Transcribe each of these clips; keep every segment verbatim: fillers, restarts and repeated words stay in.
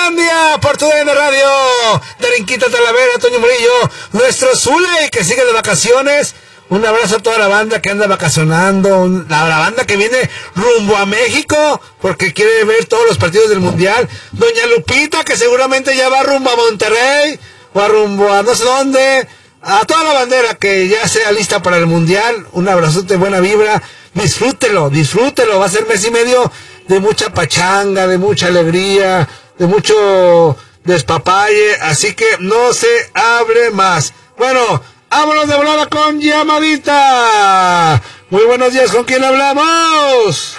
Finlandia, por tu D N Radio, Darinquita Talavera, Toño Murillo, nuestro Zule, que sigue de vacaciones. Un abrazo a toda la banda que anda vacacionando, un, la, la banda que viene rumbo a México, porque quiere ver todos los partidos del Mundial. Doña Lupita, que seguramente ya va rumbo a Monterrey, o a rumbo a no sé dónde. A toda la bandera que ya sea lista para el Mundial, un abrazote, buena vibra. Disfrútelo, disfrútelo, va a ser mes y medio de mucha pachanga, de mucha alegría, de mucho despapalle, así que no se hable más. Bueno, vámonos de volada con llamadita. Muy buenos días, ¿con quién hablamos?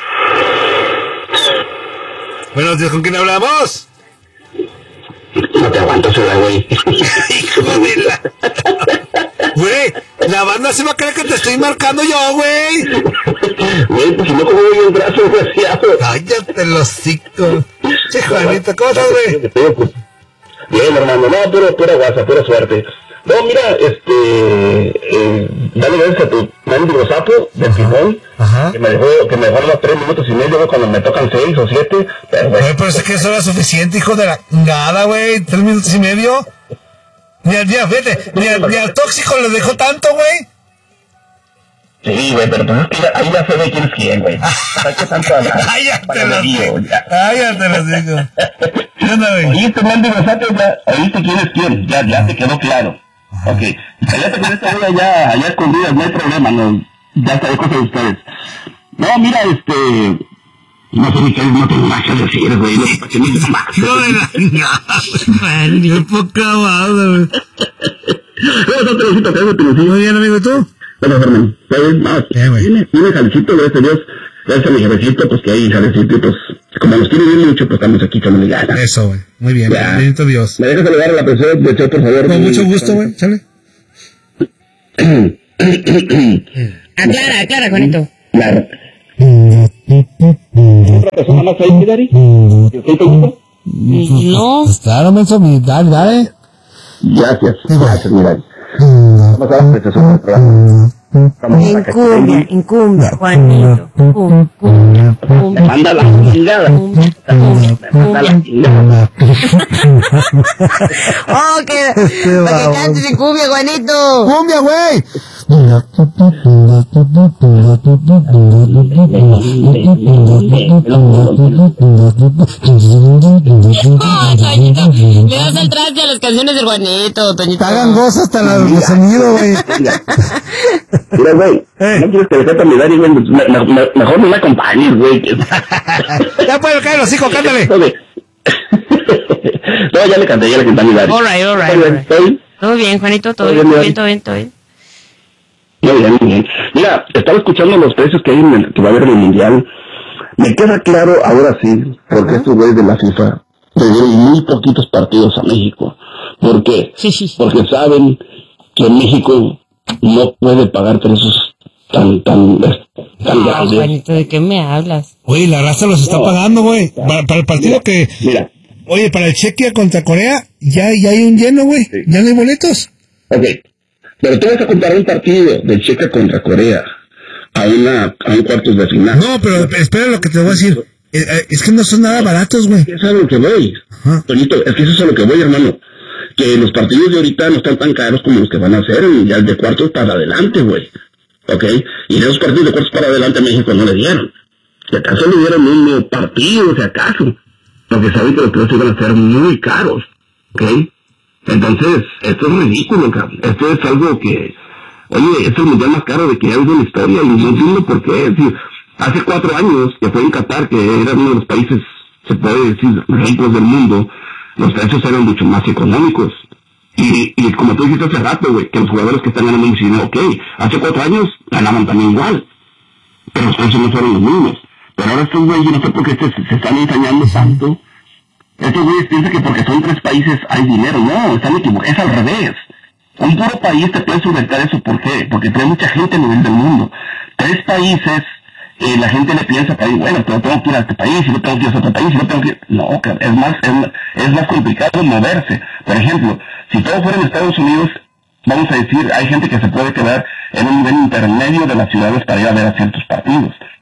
Buenos días, ¿con quién hablamos? No te aguanto, sola, güey. Hijo de la... Güey, la banda se va a creer que te estoy marcando yo, güey. Güey, pues si no como yo el brazo, desgraciado. Cállate los hocico. Che, Juanito, ¿cómo estás, güey? Bien, hermano, no, pura, pura guasa, pura suerte. No, mira, este, eh, dale gracias a tu mendigo sapo del Simón, que me dejó, que me dejó los tres minutos y medio, cuando me tocan seis o siete, pero güey. Güey, pero es que eso era suficiente, hijo de la chingada, güey, tres minutos y medio. Ni al día, fíjate, ni al, ni al tóxico le dejó tanto, güey. Sí, güey, pero pues es que ahí ya se ve quién es quién, güey. ¿Qué tanto? Cállate los digo. Cállate los digo. ¿Qué onda, güey? Oíste, mendigo sapo, ya, oíste quién es quién, ya, ya te quedó claro. Ok, cállate con esta hora ya, allá escondidas, no hay problema, no, ya está de cosas de ustedes. No, mira, este, no sé ni qué, no tengo más que decir, güey, no sé para qué me dices más. No, de la chingada, ni poca madre, güey. ¿Cómo estás, Teresito? ¿Te ves, Teresito? Muy bien, amigo, ¿y tú? Bueno, hermano, ¿sabes más? Eh, güey. Tiene, tiene jalecito, gracias a Dios, gracias a mi jefecito, pues que ahí jalecito, pues, como nos quiere bien mucho, pues estamos aquí con la gana. Eso, güey, muy bien, Ya. bendito Dios. ¿Me dejas saludar a la persona de Chau, por favor? Con mucho gusto, güey, sale. Aclara, aclara, Juanito. Claro. ¿Otra persona más ahí, Dari? ¿Estoy seguro? No. Pues claro, menso, mi, dale, dale. Gracias, gracias, mi Dari. Vamos a la presentación del programa. En cumbia, en cumbia, Juanito. Cum, cumbia, cumbia. Manda la chingada. Cumbia, cumbia, Manda la chingada. Oh, que, para que cantes en cumbia, Juanito. ¡Cumbia, güey! Ah, Toñito, le das el traste a las canciones del Juanito, Toñito. Hagan goza hasta la- los sonidos, güey. Mira, güey, Eh. no quieres que le cante a mi Dari, güey, me- me- me- mejor no me acompañes, güey. Ya puede caer los hijos, cántale. Ok. No, ya le canté, ya le canté a mi Dari. All right, all right, ¿Está bien? all right. ¿Está bien? Todo bien, Juanito, todo Todo bien, bien, todo Dari. bien, todo bien, todo bien. Muy bien, muy bien. Mira, estaba escuchando los precios que hay en el, que va a haber en el Mundial. Me queda claro ahora sí, porque estos güeyes de la FIFA le dieron muy poquitos partidos a México. ¿Por qué? Sí, sí. Porque saben que México no puede pagar precios tan, tan, tan Ay, grandes. Juanito, ¿de qué me hablas? Oye, la raza los está No. pagando, güey. Para, para el partido Mira, que... Mira, Oye, para el Chequia contra Corea, ya, ya hay un lleno, güey. Sí. Ya no hay boletos. ok. Pero tú vas a comparar un partido de Checa contra Corea a una a un cuartos de final. No, pero espera lo que te voy a decir. Eh, eh, es que no son nada baratos, güey. Eso es a lo que voy. Ajá. Toñito, es que eso es a lo que voy, hermano. Que los partidos de ahorita no están tan caros como los que van a hacer ya de cuartos para adelante, güey. ¿Ok? Y de esos partidos de cuartos para adelante a México no le dieron. Si acaso le dieron un partido, si acaso. Porque saben que los precios van a ser muy caros. ¿Ok? Entonces, esto es ridículo, cabrón. Esto es algo que... Oye, es el mundial más caro de que ha habido en la historia y no entiendo por qué. Es decir, hace cuatro años que fue en Qatar, que era uno de los países, se puede decir, ricos del mundo, los precios eran mucho más económicos. Y, y como tú dijiste hace rato, güey, que los jugadores que están ganando mucho dinero, ok, hace cuatro años ganaban también igual, pero los precios no fueron los mismos. Pero ahora estos güeyes, no sé por qué se, se están ensañando tanto. Estos güeyes piensan que porque son tres países hay dinero. No, están equivocados, es al revés. Un puro país te puede solventar eso, ¿por qué? Porque trae mucha gente a nivel del mundo. Tres países, eh, la gente le piensa, país, bueno, pero tengo que ir a este país, y no tengo que ir a otro país, y no tengo que ir... No, cabrón, es más, es, es más complicado moverse. Por ejemplo, si todo fuera en Estados Unidos, vamos a decir, hay gente que se puede quedar en un nivel intermedio de las ciudades para ir a ver a ciertos partidos.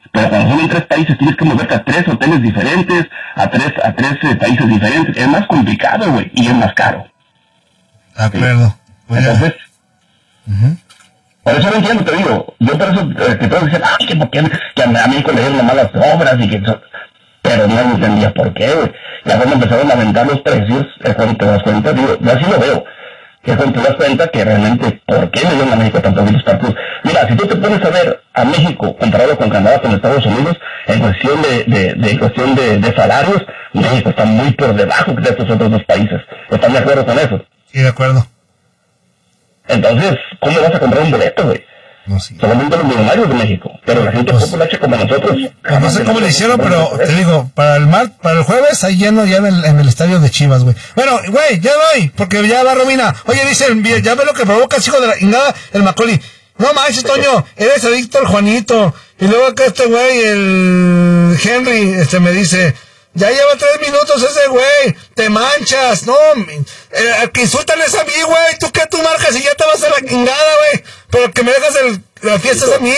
Pero cuando son en tres países tienes que moverte a tres hoteles diferentes, a tres, a tres eh, países diferentes. Es más complicado, güey, y es más caro. De acuerdo. ¿Sí? Entonces, uh-huh. Por eso no entiendo, te digo. Yo por eso eh, te puedo decir, ay, que porque que a México le dieron malas obras y que... Pero no entendía por qué, güey. Ya cuando empezaron a aumentar los precios, es cuando te das cuenta, digo, yo así lo veo. Que es cuando te das cuenta que realmente, ¿por qué le dieron a México tantos poquitos partidos? Mira, si tú te pones a ver a México comparado con Canadá, con Estados Unidos, en cuestión de, de, de en cuestión de, de salarios, México está muy por debajo de estos otros dos países. ¿Están de acuerdo con eso? Sí, de acuerdo. Entonces, ¿cómo vas a comprar un boleto, güey? No, sí. Solamente los millonarios de México, pero la gente pues, populacha como nosotros. Pues no sé cómo le hicieron, pero te digo, para el mar, para el jueves hay lleno ya en el, en el estadio de Chivas, güey. Bueno, güey, ya voy, porque ya va Romina. Oye, dicen, ya ve lo que provoca, hijo de la ingada, el Macaulay. No manches, Toño, eres adicto al Juanito. Y luego acá este güey, el Henry, este me dice, ya lleva tres minutos ese güey, te manchas, no, eh, que insúltales a mí, güey, tú que tú marcas y ya te vas a la ingada, güey, pero que me dejas el, las fiestas a mí.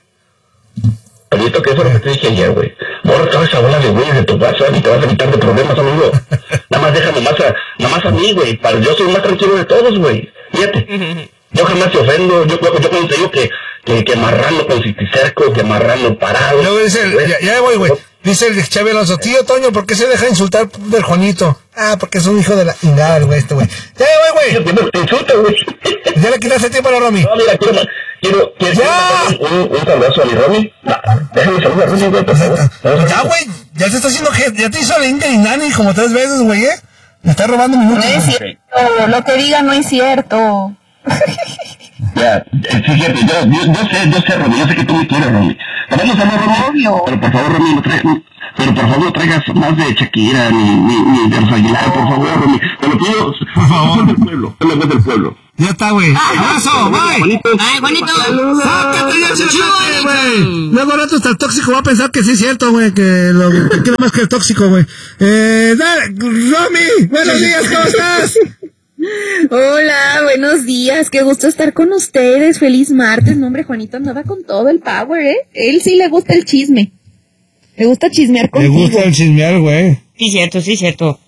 Perito, que eso es lo que te dije ayer, güey. Borra toda esa bola de güeyes de tu WhatsApp y te vas a evitar de problemas, amigo. Nada más déjame más a, nada más a mí, güey, para yo soy más tranquilo de todos, güey. Fíjate. Yo jamás te ofendo, yo, yo, yo cuando te digo que, que, que marrano con citicerco, que marrano parado. Luego dice, el, ya, ya voy, güey. Dice el Xavi Alonso, tío Toño, ¿por qué se deja insultar del Juanito? Ah, porque es un hijo de la ingada, güey, este güey. Ya voy, güey. Te insulta, güey. Ya le quitaste tiempo a la Romy. No, mira, quiero, quiero, quiero, quiero un, un saludazo a mi Romy. No, déjame saludar a Romy, güey, por favor. Ya, güey, ya te está haciendo, ya te hizo la Inga y Nani como tres veces, güey, ¿eh? Me está robando minutos. No es cierto, lo que diga no es cierto. Ya, fíjate, yo, yo, yo sé, yo sé, Romy, yo sé que tú me quieres, Romy. Vamos a hablar, Romy. Obvio. Pero por favor, Romy, no traigas, pero por favor, traigas más de Shakira, ni, ni, ni de Rosaguilar, por favor, Romy. Te lo pido, por favor, del pueblo, te lo pido del pueblo. Ya está, güey. ¡Abrazo, bye! ¡Ay, Juanito! ¡Sácate ya, chichón, güey! Luego al rato hasta el tóxico va a pensar que sí es cierto, güey, que lo que quiere más que el tóxico, güey. Eh, dale, Romy, buenos días, ¿cómo estás? Hola, buenos días, qué gusto estar con ustedes, feliz martes. No, hombre, Juanito andaba con todo el power, ¿eh? Él sí le gusta el chisme, le gusta chismear contigo. Le gusta el chismear, güey. Sí, cierto, sí, cierto.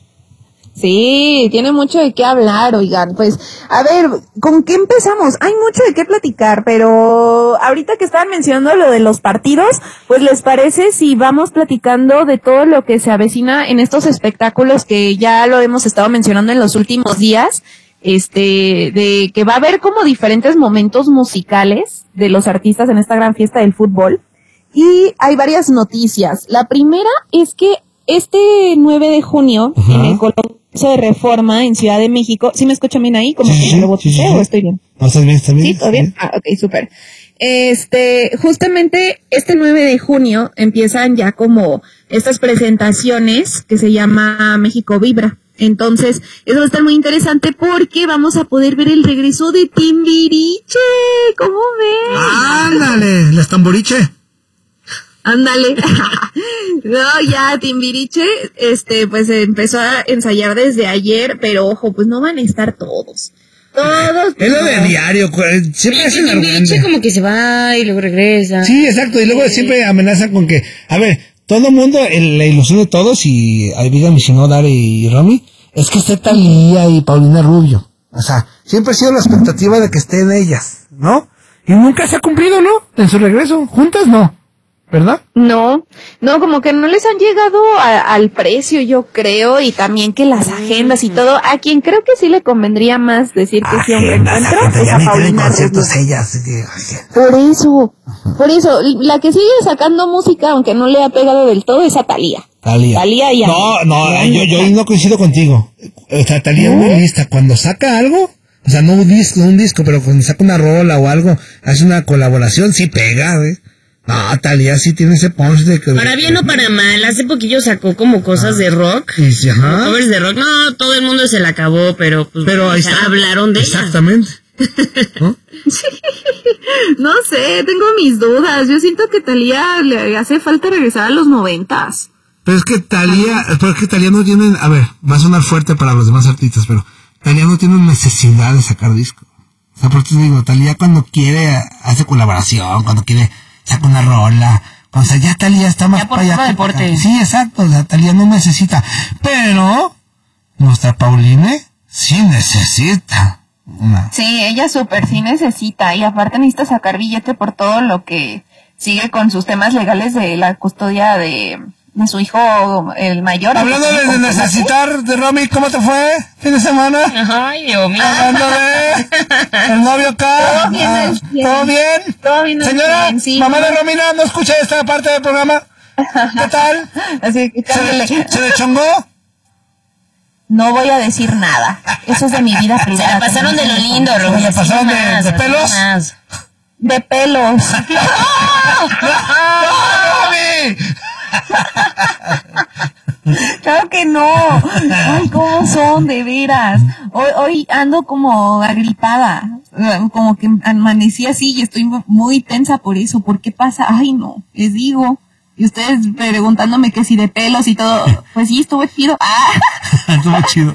Sí, tiene mucho de qué hablar, oigan, pues, a ver, ¿con qué empezamos? Hay mucho de qué platicar, pero ahorita que estaban mencionando lo de los partidos, pues, ¿les parece si vamos platicando de todo lo que se avecina en estos espectáculos que ya lo hemos estado mencionando en los últimos días? Este, de que va a haber como diferentes momentos musicales de los artistas en esta gran fiesta del fútbol, y hay varias noticias. La primera es que este nueve de junio, uh-huh, en el Coloso de Reforma en Ciudad de México, ¿sí me escuchan bien ahí? ¿Como sí, que me lo boté, sí, sí, o estoy bien? No, estás bien, estás bien. ¿Sí? ¿Todo bien? Ah, ok, súper. Este, justamente este nueve de junio empiezan ya como estas presentaciones que se llama México Vibra. Entonces, eso va a estar muy interesante porque vamos a poder ver el regreso de Timbiriche. ¿Cómo ven? ¡Ándale! ¿Las tamboriche? Ándale. No, ya, Timbiriche, este, pues empezó a ensayar desde ayer, pero ojo, pues no van a estar todos. Todos. Es lo de diario, siempre hacen algo. Timbiriche como que se va y luego regresa. Sí, exacto, y luego sí, siempre amenazan con que, a ver, todo el mundo, el, la ilusión de todos, y ahí díganme si no, Dare y Romy, es que esté Thalía y Paulina Rubio. O sea, siempre ha sido la expectativa de que estén ellas, ¿no? Y nunca se ha cumplido, ¿no? En su regreso, juntas no. ¿Verdad? No, no, como que no les han llegado a, al precio, yo creo, y también que las agendas y todo, a quien creo que sí le convendría más decir que sí, hombre, encuentro, es a Paulina Rubio. Ellas. Por eso, por eso, la que sigue sacando música, aunque no le ha pegado del todo, es a Thalía. Thalía. Thalía ya. No, no, yo, yo no coincido contigo. O sea, Thalía es muy lista. Cuando saca algo, o sea, no un disco, un disco, pero cuando saca una rola o algo, hace una colaboración, sí pega, ¿eh? No, Thalía sí tiene ese punch de que... Para bien o para mal, hace poquillo sacó como cosas de rock. Y sí, ajá. Covers de rock. No, todo el mundo se la acabó, pero pues pero ahí está. Hablaron de Exactamente. ¿No? No sé, tengo mis dudas. Yo siento que Thalía le hace falta regresar a los noventas. Pero es que Thalía, pero es que Thalía no tiene, a ver, va a sonar fuerte para los demás artistas, pero Thalía no tiene necesidad de sacar disco. O sea, por eso te digo, Thalía cuando quiere hace colaboración, cuando quiere saca una rola, O sea, ya Thalía está más ya por para allá. deporte. Sí, exacto, o sea, Thalía no necesita. Pero nuestra Pauline sí necesita una. Sí, ella súper sí necesita, y aparte necesita sacar billete por todo lo que sigue con sus temas legales de la custodia de, de su hijo, el mayor. Hablando de, de necesitar, de Romy, ¿cómo te fue fin de semana? Ay, Dios mío. Hablando de el novio acá. Todo bien, Ah, bien. ¿Todo bien? Todo bien, Señora, bien, sí, mamá mamá. de Romina, ¿no escucha esta parte del programa? ¿Qué tal? Así que ¿Se, cámbiale. ¿Se le chongó? No voy a decir nada. Eso es de mi vida Se privada. la pasaron de lo lindo, ¿Se Romy. la así pasaron de- nomás, de así pelos? nomás. De pelos. ¡Romy! Claro que no. Ay, ¿cómo son? De veras. Hoy, hoy ando como agripada. Como que amanecí así y estoy muy tensa por eso. ¿Por qué pasa? Ay, no. Les digo. Y ustedes preguntándome que si de pelos y todo. Pues sí, estuvo chido. Ah. Estuvo chido.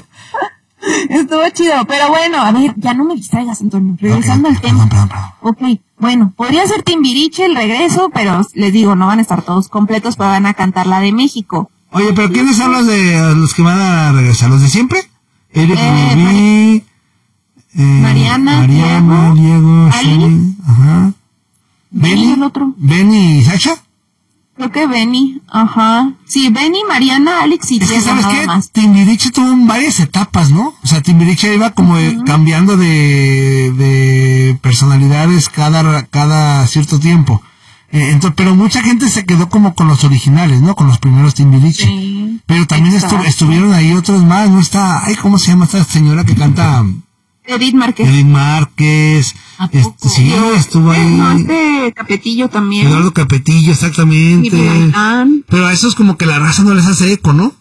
Estuvo chido, pero bueno, a ver, ya no me distraigas, Antonio, regresando Ok, al tema. perdón, perdón, Ok, bueno, podría ser Timbiriche el regreso, pero les digo, no van a estar todos completos, pero van a cantar la de México. Oye, pero ¿quiénes son los de los que van a regresar? ¿Los de siempre? Eric Eh, Rubí, eh, Mariana, Mariana, Diego, Diego, Ali. Shani, ajá. Benny, el otro. Benny y Sacha. Creo que Benny, ajá. Sí, Benny, Mariana, Alex y Es que, Diego, ¿sabes nada qué? más. Timbiriche tuvo varias etapas, ¿no? O sea, Timbiriche iba como eh, cambiando de, de personalidades cada, cada cierto tiempo. Eh, entonces, pero mucha gente se quedó como con los originales, ¿no? Con los primeros Timbiriche. Sí, Pero también estu- exacto. estuvieron ahí otros más, ¿no? Está, ay, ¿cómo se llama esta señora que canta? Edith Márquez. Edith Márquez. ¿A Este, poco? sí, Yo- estuvo eh, ahí. No, este Capetillo también. Eduardo Capetillo, Y exactamente. Gaitán. Pero a esos como que la raza no les hace eco, ¿no?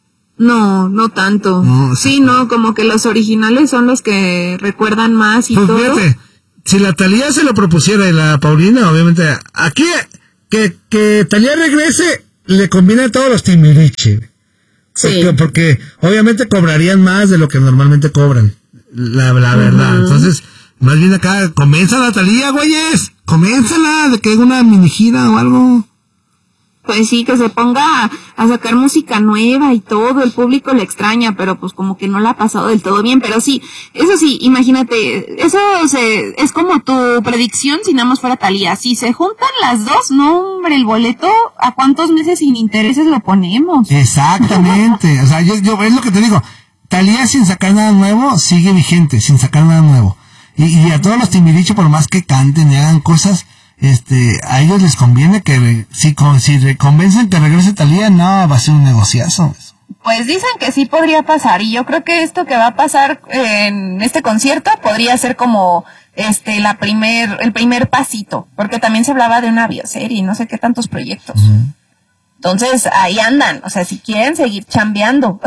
No, no tanto. No, sí, exacto. no, como que los originales son los que recuerdan más y Pues todo. fíjate, si la Thalía se lo propusiera y la Paulina, obviamente, aquí que, que Thalía regrese, le combina a todos los Timbiriche. Sí. Porque, porque obviamente cobrarían más de lo que normalmente cobran. La, la verdad. Entonces, más bien acá, convénzala a Thalía, güeyes. Convénzala de que haga una mini gira o algo. Pues sí, que se ponga a, a sacar música nueva y todo, el público le extraña, pero pues como que no la ha pasado del todo bien, pero sí, eso sí, imagínate, eso se, es como tu predicción si nada más fuera Thalía, si se juntan las dos, no hombre, el boleto, ¿a cuántos meses sin intereses lo ponemos? Exactamente. O sea, yo, yo, es lo que te digo. Thalía sin sacar nada nuevo sigue vigente, sin sacar nada nuevo. Y, y a todos los Timbiriche, por más que canten y hagan cosas, este, a ellos les conviene que re- si, con, si re- convencen que regrese Thalía, no, va a ser un negociazo. Pues dicen que sí podría pasar, y yo creo que esto que va a pasar en este concierto podría ser como este la primer, el primer pasito, porque también se hablaba de una bioserie y no sé qué tantos proyectos. Uh-huh. Entonces, ahí andan, o sea, si quieren seguir chambeando.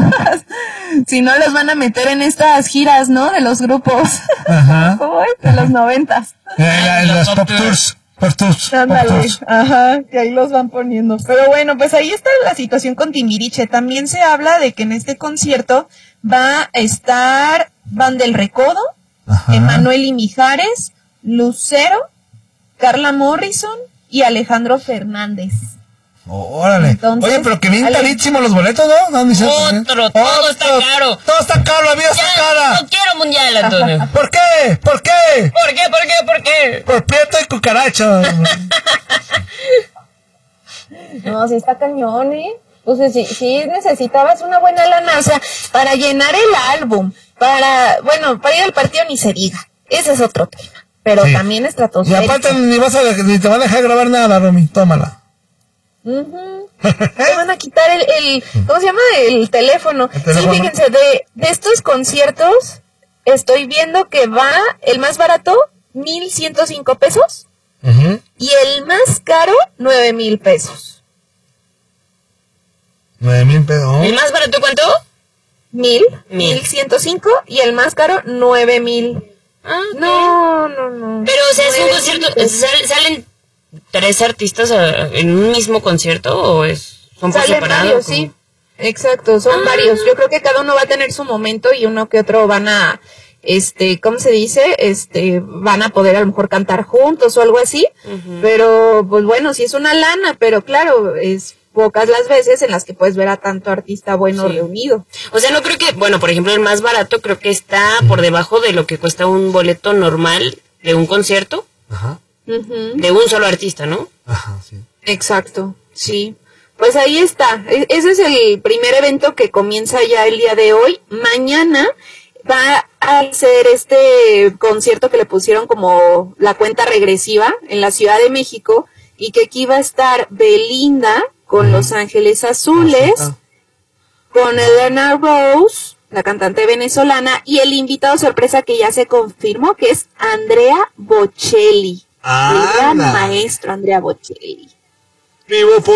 Si no, los van a meter en estas giras, ¿no? De los grupos. Ajá. ¿Cómo es? De los noventas. Eh, los pop tours. Pop tours. Ándale, ajá, que ahí los van poniendo. Pero bueno, pues ahí está la situación con Timbiriche. También se habla de que en este concierto va a estar Van del Recodo, ajá, Emanuel y Mijares, Lucero, Carla Morrison y Alejandro Fernández. Órale. Entonces, oye, pero que bien Ale... carísimos los boletos, ¿no? ¿No Otro, todo Otro, está caro. Todo está caro, la vida ya, está cara. No quiero mundial, Antonio. ¿Por qué? ¿Por qué? ¿Por qué? ¿Por qué? ¿Por qué? Por prieto y cucaracho. No, si está cañón, ¿eh? Pues sí, sí necesitabas una buena lana, o sea, para llenar el álbum, para, bueno, para ir al partido ni se diga. Ese es otro tema. Pero sí, también estratosférico. Y aparte ni vas a, ni te van a dejar grabar nada, Romy, tómala. Uh-huh. Te van a quitar el, el, ¿cómo se llama? El teléfono. ¿El teléfono? Sí, fíjense, de, de estos conciertos, estoy viendo que va el más barato, mil ciento cinco pesos, uh-huh, y el más caro, nueve mil pesos. Nueve mil pesos. ¿El más barato cuánto? Mil, mil ciento cinco, y el más caro, nueve mil. Ah, no, no, no. Pero, o sea, es un concierto, sal, ¿salen tres artistas a, en un mismo concierto o es son por Salen separado? varios, sí. Exacto, son ah. varios. Yo creo que cada uno va a tener su momento y uno que otro van a este, ¿cómo se dice? Este, van a poder a lo mejor cantar juntos o algo así, uh-huh. Pero pues bueno, sí es una lana, pero claro, es pocas las veces en las que puedes ver a tanto artista bueno sí. reunido. O sea, no creo que, bueno, por ejemplo, el más barato creo que está por debajo de lo que cuesta un boleto normal de un concierto. Ajá. Uh-huh. De un solo artista, ¿no? Ajá, sí. Exacto, sí. Pues ahí está. Ese es el primer evento que comienza ya el día de hoy. Mañana va a ser este concierto que le pusieron como la cuenta regresiva en la Ciudad de México y que aquí va a estar Belinda con Los Ángeles Azules, con Elena Rose, la cantante venezolana, y el invitado sorpresa que ya se confirmó, que es Andrea Bocelli. Ah, el gran maestro Andrea Bocelli. Vivo por